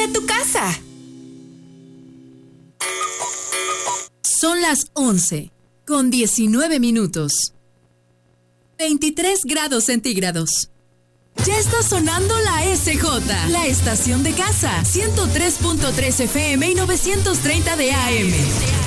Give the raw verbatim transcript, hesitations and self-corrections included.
a tu casa. Son las once, con diecinueve minutos. veintitrés grados centígrados. Ya está sonando la S J, la estación de casa, ciento tres punto tres F M y novecientos treinta de A M.